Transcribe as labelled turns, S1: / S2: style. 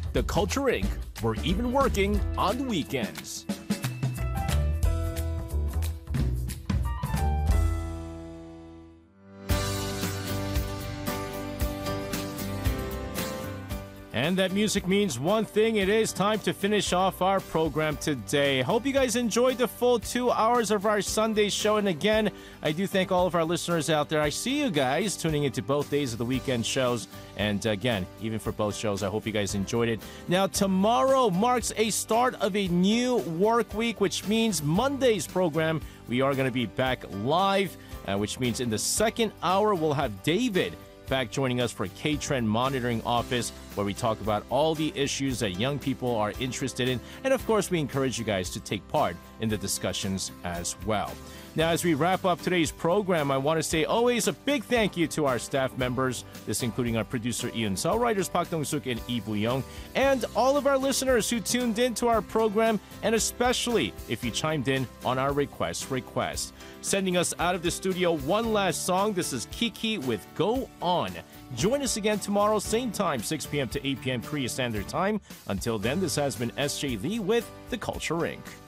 S1: The Culture Inc. We're even working on the weekends. And that music means one thing. It is time to finish off our program today. Hope you guys enjoyed the full 2 hours of our Sunday show. And again, I do thank all of our listeners out there. I see you guys tuning into both days of the weekend shows. And again, even for both shows, I hope you guys enjoyed it. Now, tomorrow marks a start of a new work week, which means Monday's program, we are going to be back live, which means in the second hour, we'll have David back joining us for K-Trend Monitoring Office, where we talk about all the issues that young people are interested in. And of course, we encourage you guys to take part in the discussions as well. Now, as we wrap up today's program, I want to say always a big thank you to our staff members, this including our producer Ian Seo, writers Park Dong-suk and Lee Bu-young, and all of our listeners who tuned in to our program, and especially if you chimed in on our request. Sending us out of the studio, one last song. This is Kiki with Go On. Join us again tomorrow, same time, 6 p.m. to 8 p.m. Korea Standard Time. Until then, this has been SJ Lee with The Culture Inc.